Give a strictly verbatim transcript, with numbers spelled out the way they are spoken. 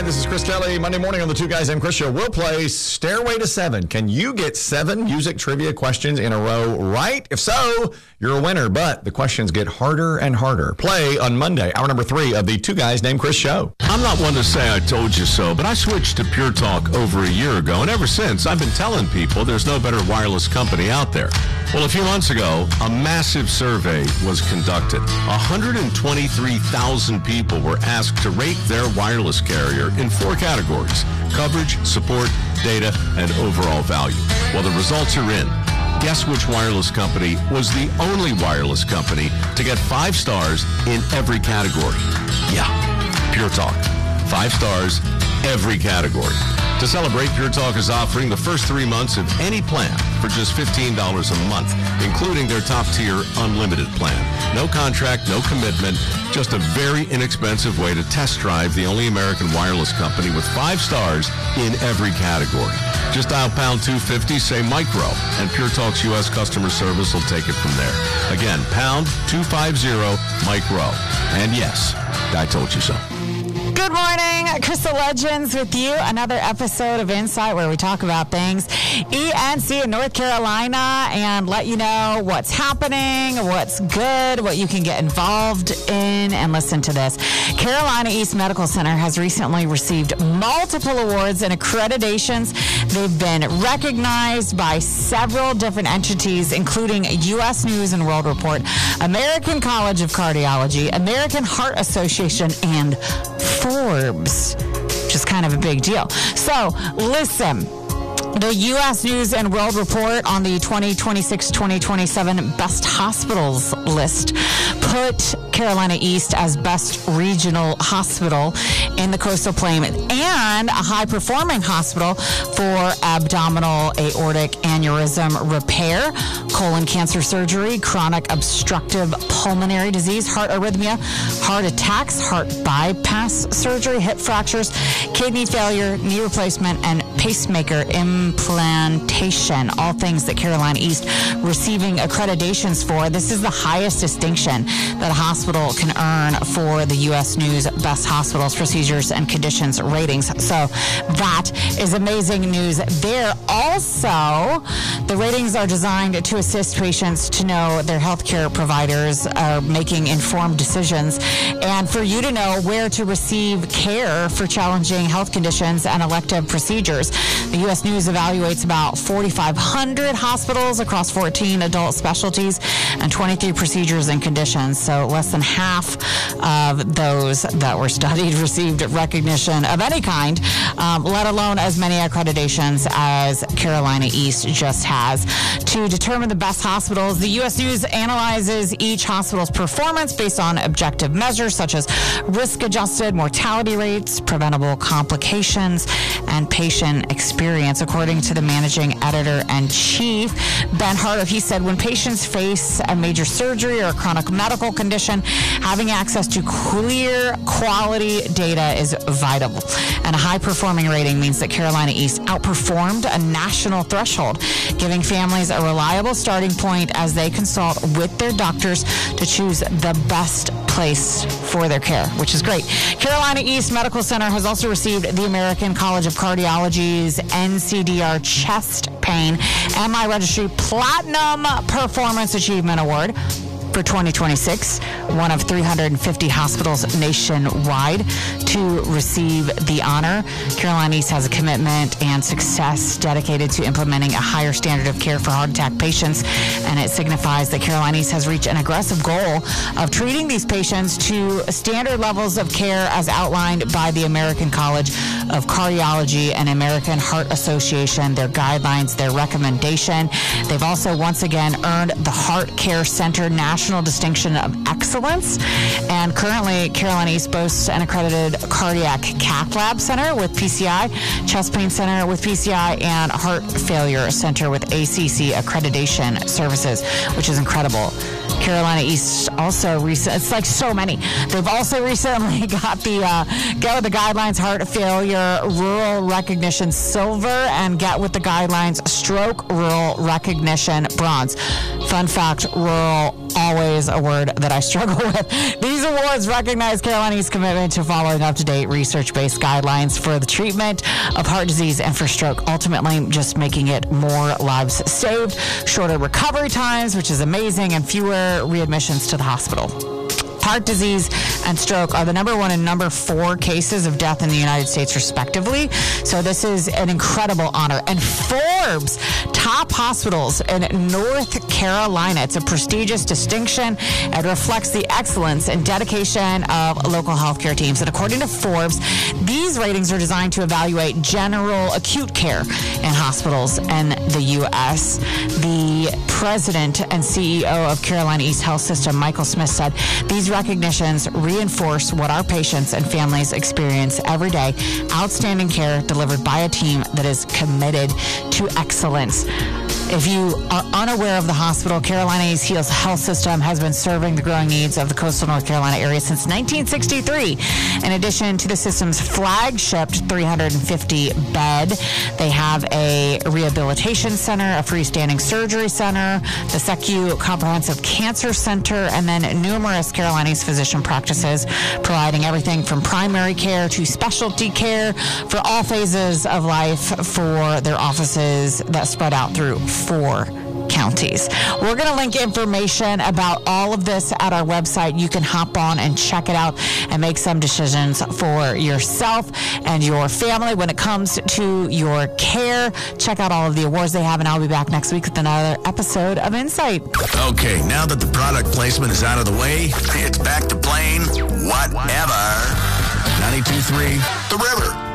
Hi, this is Chris Kelly. Monday morning on the Two Guys Named Chris Show, we'll play Stairway to Seven. Can you get seven music trivia questions in a row right? If so, you're a winner, but the questions get harder and harder. Play on Monday, hour number three of the Two Guys Named Chris Show. I'm not one to say I told you so, but I switched to Pure Talk over a year ago, and ever since, I've been telling people there's no better wireless company out there. Well, a few months ago, a massive survey was conducted. one hundred twenty-three thousand people were asked to rate their wireless carrier in four categories: coverage, support, data, and overall value. Well, the results are in. Guess which wireless company was the only wireless company to get five stars in every category? Yeah, Pure Talk. Five stars, every category. To celebrate, Pure Talk is offering the first three months of any plan for just fifteen dollars a month, including their top-tier unlimited plan. No contract, no commitment, just a very inexpensive way to test drive the only American wireless company with five stars in every category. Just dial pound two fifty, say micro, and Pure Talk's U S customer service will take it from there. Again, pound two fifty, micro. And yes, I told you so. Good morning, Crystal Legends with you. Another episode of Insight where we talk about things E N C in North Carolina and let you know what's happening, what's good, what you can get involved in, and listen to this. Carolina East Medical Center has recently received multiple awards and accreditations. They've been recognized by several different entities, including U S News and World Report, American College of Cardiology, American Heart Association, and Forbes, which is kind of a big deal. So, listen. The U S News and World Report on the twenty twenty-six twenty twenty-seven Best Hospitals list put Carolina East as best regional hospital in the Coastal Plain and a high-performing hospital for abdominal aortic aneurysm repair, colon cancer surgery, chronic obstructive pulmonary disease, heart arrhythmia, heart attacks, heart bypass surgery, hip fractures, kidney failure, knee replacement, and pacemaker implantation, all things that Carolina East receiving accreditations for. This is the highest distinction that a hospital can earn for the U S News Best Hospitals, Procedures, and Conditions ratings. So that is amazing news there. Also, the ratings are designed to assist patients to know their healthcare providers are making informed decisions and for you to know where to receive care for challenging health conditions and elective procedures. The U S News evaluates about forty-five hundred hospitals across fourteen adult specialties and twenty-three procedures and conditions. So less than half of those that were studied received recognition of any kind, um, let alone as many accreditations as Carolina East just has. To determine the best hospitals, the U S News analyzes each hospital's performance based on objective measures such as risk-adjusted mortality rates, preventable complications, and patient experience. According to the managing editor-in-chief, Ben Hartoff, he said, when patients face a major surgery or a chronic medical condition, having access to clear, quality data is vital. And a high-performing rating means that Carolina East outperformed a national threshold, giving families a reliable starting point as they consult with their doctors to choose the best place for their care, which is great. Carolina East Medical Center has also received the American College of Cardiology's N C D R Chest Pain M I Registry Platinum Performance Achievement Award for twenty twenty-six, one of three hundred fifty hospitals nationwide to receive the honor. Carolina East has a commitment and success dedicated to implementing a higher standard of care for heart attack patients, and it signifies that Carolina East has reached an aggressive goal of treating these patients to standard levels of care as outlined by the American College of Cardiology and American Heart Association, their guidelines, their recommendation. They've also once again earned the Heart Care Center National Distinction of Excellence, and currently Carolina East boasts an accredited cardiac cath lab center with P C I, chest pain center with P C I, and heart failure center with A C C accreditation services, which is incredible. Carolina East also recent. It's like so many. They've also recently got the uh, Get with the Guidelines Heart Failure Rural Recognition Silver and Get with the Guidelines Stroke Rural Recognition Bronze. Fun fact, rural, always a word that I struggle with. These awards recognize Carolina's commitment to following up-to-date research-based guidelines for the treatment of heart disease and for stroke, ultimately just making it more lives saved, shorter recovery times, which is amazing, and fewer readmissions to the hospital. Heart disease and stroke are the number one and number four cases of death in the United States, respectively. So this is an incredible honor. And Forbes top hospitals in North Carolina. It's a prestigious distinction. It reflects the excellence and dedication of local healthcare teams. And according to Forbes, these ratings are designed to evaluate general acute care in hospitals in the U S. The president and C E O of Carolina East Health System, Michael Smith, said, these recognitions reinforce what our patients and families experience every day. Outstanding care delivered by a team that is committed to excellence. If you are unaware of the hospital, Carolina East Health System has been serving the growing needs of the coastal North Carolina area since nineteen sixty-three. In addition to the system's flagship three hundred fifty bed, they have a rehabilitation center, a freestanding surgery center, the Secu Comprehensive Cancer Center, and then numerous Carolina East physician practices, providing everything from primary care to specialty care for all phases of life for their offices that spread out through four counties. We're going to link information about all of this at our website. You can hop on and check it out and make some decisions for yourself and your family when it comes to your care. Check out all of the awards they have, and I'll be back next week with another episode of Insight. Okay, now that the product placement is out of the way, it's back to playing whatever. ninety-two point three The River.